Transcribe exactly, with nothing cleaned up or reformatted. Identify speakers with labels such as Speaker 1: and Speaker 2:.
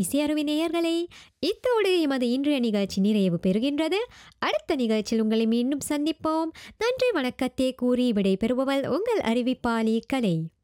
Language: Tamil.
Speaker 1: இசையருவி நேயர்களே, இத்தோடு எமது இன்றைய நிகழ்ச்சி நிறைவு பெறுகின்றது. அடுத்த நிகழ்ச்சியில் உங்களை மீண்டும் சந்திப்போம். நன்றி வணக்கத்தை கூறி விடை பெறுபவள் உங்கள் அறிவிப்பாளி கலை.